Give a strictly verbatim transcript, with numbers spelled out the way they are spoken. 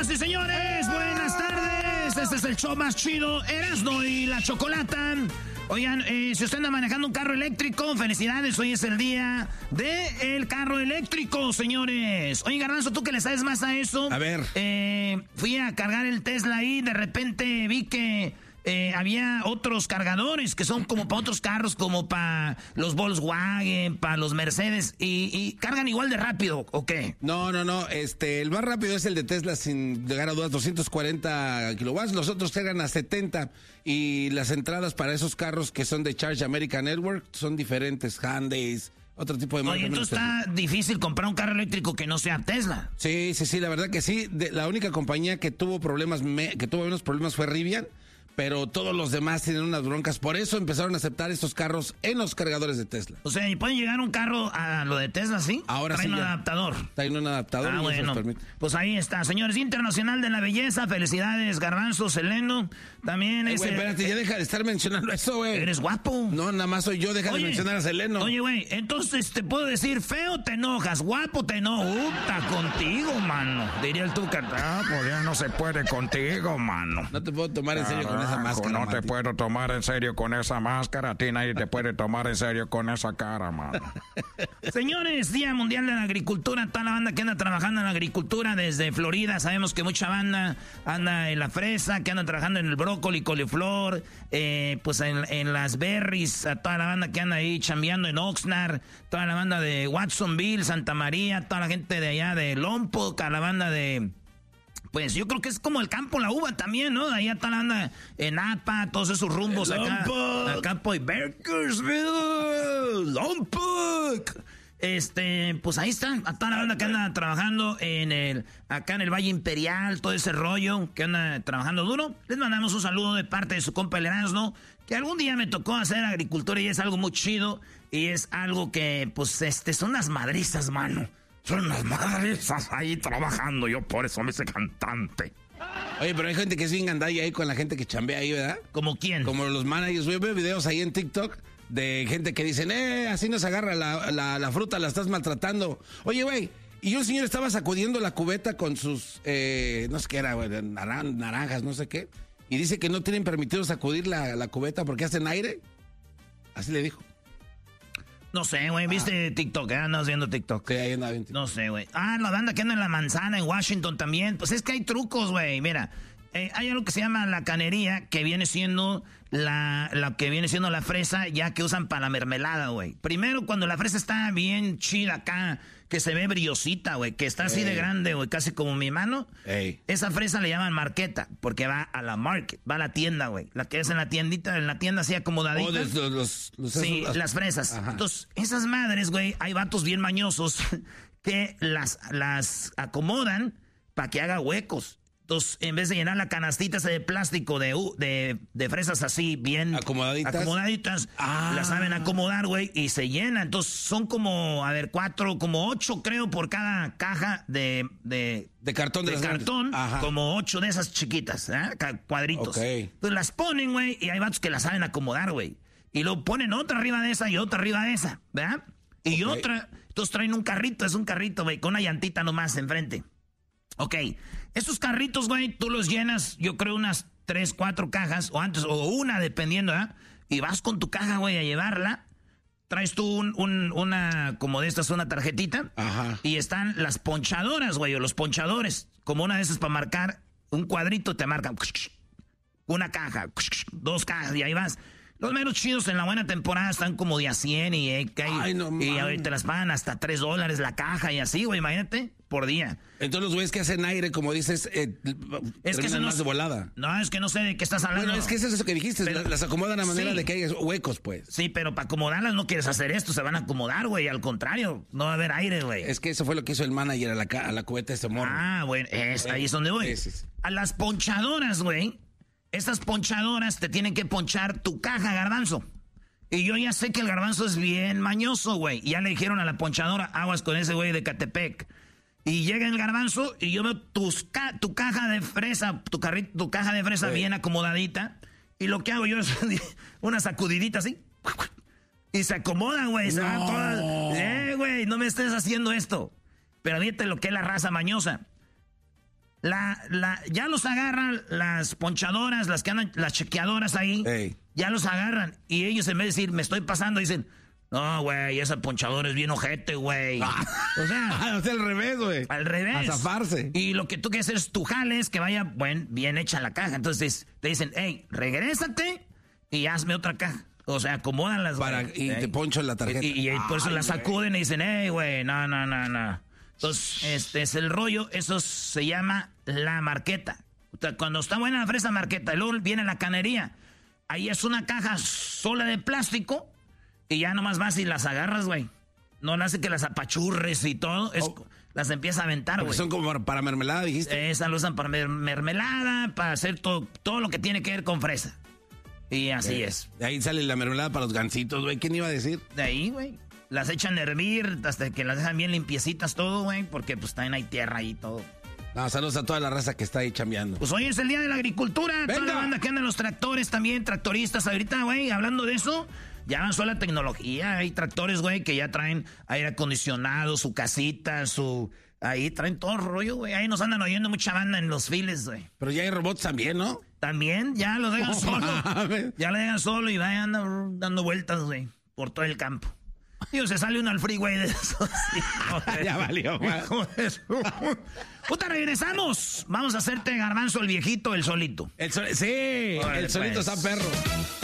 Señoras y señores, buenas tardes. Este es el show más chido, Erasmo y la Chocolata. Oigan, eh, si usted anda manejando un carro eléctrico, felicidades, hoy es el día del carro eléctrico, señores. Oye, Garbanzo, ¿tú que le sabes más a eso? A ver. Eh, fui a cargar el Tesla ahí, de repente vi que eh, había otros cargadores que son como para otros carros, como para los Volkswagen, para los Mercedes, y, y cargan igual de rápido, ¿o qué? No, no, no, este, el más rápido es el de Tesla sin llegar a dudas, doscientos cuarenta kilowatts, los otros cargan a setenta, y las entradas para esos carros que son de Charge America Network son diferentes, Hyundais, otro tipo de marcas. Oye, entonces está difícil comprar un carro eléctrico que no sea Tesla. Sí, sí, sí, la verdad que sí, de, la única compañía que tuvo problemas, me, que tuvo menos problemas fue Rivian, pero todos los demás tienen unas broncas. Por eso empezaron a aceptar estos carros en los cargadores de Tesla. O sea, ¿y puede llegar un carro a lo de Tesla, sí? Ahora Trae sí. un ya. adaptador. Traen un adaptador. Ah, y bueno. eso permite. Pues ahí está. Señores, Internacional de la Belleza. Felicidades, Garbanzo, Seleno. También Ay, es... güey, espérate, ya deja de estar mencionando eso, güey. Eres guapo. No, nada más soy yo, deja Oye, de mencionar a Seleno. Oye, güey, entonces te puedo decir, feo te enojas, guapo te enojas. Uta, contigo, mano. Diría el Tuca. Ah, pues ya no se puede contigo, mano. No te puedo tomar en serio con esa Carajo, máscara, No te Mati. puedo tomar en serio con esa máscara. A ti nadie te puede tomar en serio con esa cara, mano. Señores, Día Mundial de la Agricultura. Toda la banda que anda trabajando en la agricultura desde Florida. Sabemos que mucha banda anda en la fresa, que anda trabajando en el brócoli, coliflor, eh, pues en, en las berries. A toda la banda que anda ahí chambeando en Oxnard. Toda la banda de Watsonville, Santa María. Toda la gente de allá de Lompoc. A la banda de... Pues yo creo que es como el campo La Uva también, ¿no? Ahí está la banda en Napa, todos esos rumbos acá. Acá por Bakersville, Lompoc. Este, pues ahí está, a toda la banda que anda trabajando en el, acá en el Valle Imperial, todo ese rollo, que anda trabajando duro. Les mandamos un saludo de parte de su compa el Erasmo, que algún día me tocó hacer agricultura y es algo muy chido. Y es algo que, pues, este, son unas madrizas, mano. Son unas madrizas ahí trabajando, yo por eso me hice cantante. Oye, pero hay gente que es bien gandalla ahí con la gente que chambea ahí, ¿verdad? ¿Como quién? Como los managers. Yo veo videos ahí en TikTok de gente que dicen, eh, así nos agarra la, la, la fruta, la estás maltratando. Oye, güey, y un señor estaba sacudiendo la cubeta con sus, eh, no sé qué era, güey, naran, naranjas, no sé qué. Y dice que no tienen permitido sacudir la, la cubeta porque hacen aire. Así le dijo. No sé, güey, ¿viste ah. TikTok? ¿Eh? Andas viendo TikTok. Sí, ahí andaba en TikTok. No sé, güey. Ah, la banda que anda en la manzana, en Washington también. Pues es que hay trucos, güey. Mira, eh, hay algo que se llama la canería, que viene siendo la, la que viene siendo la fresa, ya que usan para la mermelada, güey. Primero, cuando la fresa está bien chida acá, que se ve brillosita, güey, que está así Ey. de grande, güey, casi como mi mano. Ey. Esa fresa le llaman marqueta, porque va a la market, va a la tienda, güey. La que es en la tiendita, en la tienda así acomodadita. Oh, los, los, los, sí, las... las fresas. Ajá. Entonces, esas madres, güey, hay vatos bien mañosos que las, las acomodan para que haga huecos. Entonces, en vez de llenar la canastita esa de plástico de, de, de fresas así, bien acomodaditas, acomodaditas ah. las saben acomodar, güey, y se llena. Entonces, son como, a ver, cuatro, como ocho, creo, por cada caja de... De, de cartón. De, de cartón, como ocho de esas chiquitas, ¿eh? Cuadritos. Okay. Entonces, las ponen, güey, y hay vatos que las saben acomodar, güey. Y luego ponen otra arriba de esa y otra arriba de esa, ¿verdad? Y okay. otra... Entonces, traen un carrito, es un carrito, güey, con una llantita nomás enfrente. Ok, esos carritos, güey, tú los llenas, yo creo, unas tres, cuatro cajas, o antes, o una, dependiendo, ¿eh? Y vas con tu caja, güey, a llevarla. Traes tú un, un, una, como de estas, una tarjetita. Ajá. Y están las ponchadoras, güey, o los ponchadores. Como una de esas para marcar un cuadrito, te marcan una caja, dos cajas, y ahí vas. Los menos chidos en la buena temporada están como de a cien y, eh, que hay, Ay, no, y ahorita las pagan hasta tres dólares la caja y así, güey, imagínate, por día. Entonces los güeyes que hacen aire, como dices, eh, es que no, más de volada. No, es que no sé de qué estás hablando. Bueno, es que eso es eso que dijiste, pero, las acomodan a manera sí. de que haya huecos, pues. Sí, pero para acomodarlas no quieres hacer esto, se van a acomodar, güey, al contrario, no va a haber aire, güey. Es que eso fue lo que hizo el manager a la, a la cubeta de ese morro. Ah, bueno, es, ahí es donde voy. Sí, sí, sí. A las ponchadoras, güey, estas ponchadoras te tienen que ponchar tu caja, Garbanzo. Y yo ya sé que el Garbanzo es bien mañoso, güey. Y ya le dijeron a la ponchadora, aguas con ese güey de Catepec. Y llega el Garbanzo y yo veo tus ca tu caja de fresa, tu, carrito, tu caja de fresa sí. bien acomodadita. Y lo que hago yo es una sacudidita así. Y se acomoda, güey. No. Eh, güey, no me estés haciendo esto. Pero fíjate lo que es la raza mañosa. La, la, ya los agarran las ponchadoras, las que andan, las chequeadoras ahí. Ey. Ya los agarran. Y ellos en vez de decir, me estoy pasando, dicen, no, güey, esa ponchadora es bien ojete, güey. Ah. O sea, o sea, al revés, güey. Al revés. A zafarse. Y lo que tú quieres hacer es tu jales, que vaya buen, bien hecha la caja. Entonces te dicen, hey, regrésate y hazme otra caja. O sea, acomodan las... Para, y ¿eh? Te poncho la tarjeta. Y, y, y por eso Ay, la sacuden y dicen, hey, güey, no, no, no, no. Entonces, este es el rollo, eso se llama la marqueta. O sea, cuando está buena la fresa marqueta, luego viene la canería. Ahí es una caja sola de plástico y ya nomás vas y las agarras, güey. No le hace que las apachurres y todo, es, oh. las empieza a aventar, güey. Son como para mermelada, dijiste. Esas lo usan para mermelada, para hacer todo, todo lo que tiene que ver con fresa. Y así eh, es. De ahí sale la mermelada para los gansitos, güey. ¿Quién iba a decir? De ahí, güey. Las echan a hervir hasta que las dejan bien limpiecitas todo, güey, porque pues también hay tierra ahí y todo. No, saludos a toda la raza que está ahí chambeando. Pues hoy es el día de la agricultura. ¡Venga! Toda la banda que anda en los tractores también, tractoristas. Ahorita, güey, hablando de eso, ya avanzó la tecnología. Hay tractores, güey, que ya traen aire acondicionado, su casita, su... Ahí traen todo el rollo, güey. Ahí nos andan oyendo mucha banda en los files, güey. Pero ya hay robots también, ¿no? También, ya lo dejan oh, solo. Mames. Ya lo dejan solo y va andan dando vueltas, güey, por todo el campo. Digo, se sale uno al freeway de eso. Sí, ya valió, güey. Puta, regresamos. Vamos a hacerte Garbanzo el viejito, el solito. El sol, sí, Órale, el solito pues. está perro.